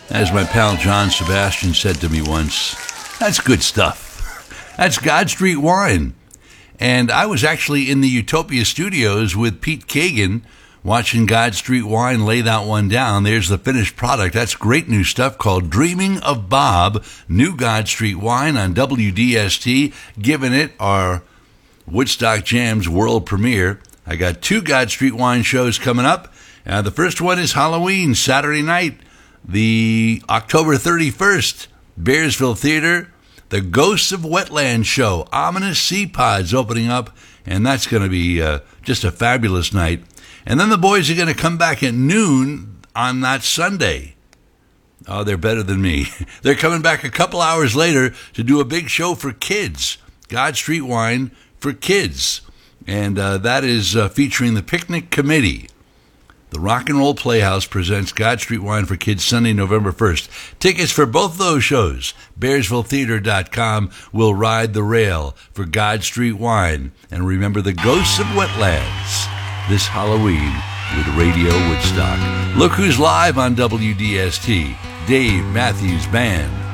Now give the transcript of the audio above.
As my pal John Sebastian said to me once, that's good stuff. That's God Street Wine. And I was actually in the Utopia Studios with Pete Kagan watching God Street Wine lay that one down. There's the finished product. That's great new stuff called Dreaming of Bob, new God Street Wine on WDST, giving it our Woodstock Jams world premiere. I got 2 God Street Wine shows coming up. The first one is Halloween, Saturday night, the October 31st, Bearsville Theater, the Ghosts of Wetland show, Ominous Sea Pods opening up, and that's going to be just a fabulous night. And then the boys are going to come back at noon on that Sunday. Oh, they're better than me. They're coming back a couple hours later to do a big show for kids, God Street Wine for kids. And that is featuring the Picnic Committee. The Rock and Roll Playhouse presents God Street Wine for Kids Sunday, November 1st. Tickets for both those shows, BearsvilleTheater.com, will ride the rail for God Street Wine. And remember the Ghosts of Wetlands this Halloween with Radio Woodstock. Look who's live on WDST, Dave Matthews Band.